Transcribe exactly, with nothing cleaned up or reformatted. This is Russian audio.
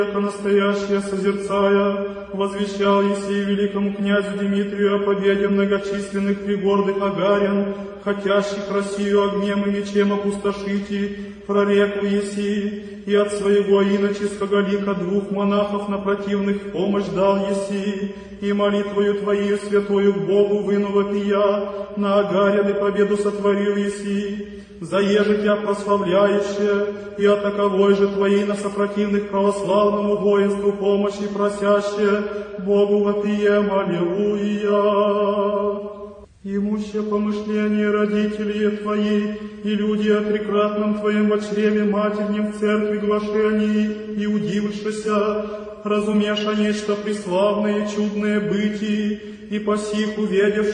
настоящее созерцая, возвещал Еси великому князю Дмитрию о победе многочисленных пригордых агарян, хотящих Россию огнем и мечем опустошите, прореку Еси, и от своего иноческого лика двух монахов на противных в помощь дал Еси, и молитвою Твою святою к Богу вынула пия, на агарян и победу сотворил Еси, заеже Тя прославляющее, и о таковой же Твоей на сопротивных православному воинству помощи просящее, Богу вопием, аллилуйя. Имуще помышление родителей Твои, и люди о трикратном Твоем во чреве матернем в церкви глашении, и удившися, разумеша нечто преславное и чудное бытие, и по сих увидевши